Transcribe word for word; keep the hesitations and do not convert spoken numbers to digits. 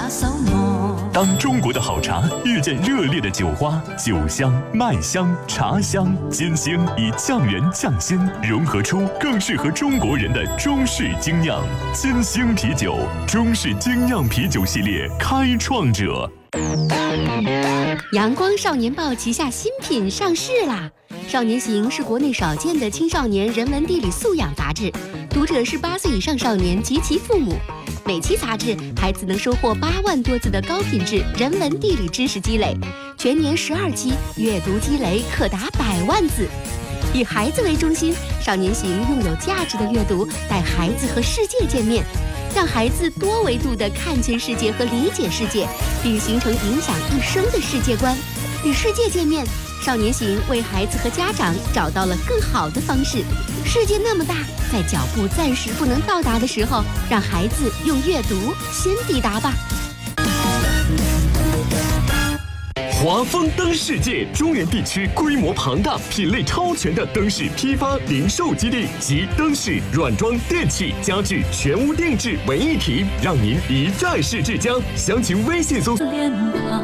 当中国的好茶遇见热烈的酒花，酒香、麦香、茶香、金星以匠人匠心融合出更适合中国人的中式精酿。金星啤酒，中式精酿啤酒系列开创者。 阳光少年报旗下新品上市啦！少年行是国内少见的青少年人文地理素养杂志，读者是八岁以上少年及其父母。每期杂志，孩子能收获八万多字的高品质人文地理知识积累，全年十二期，阅读积累可达百万字。以孩子为中心，少年行用有价值的阅读带孩子和世界见面，让孩子多维度地看见世界和理解世界，并形成影响一生的世界观。与世界见面，少年行为孩子和家长找到了更好的方式。世界那么大，在脚步暂时不能到达的时候，让孩子用阅读先抵达吧。 华丰灯世界中原地区规模庞大、品类超全的灯饰批发零售基地，集灯饰、软装、电器、家具全屋定制为一体，让您一站式至家。详情微信搜索。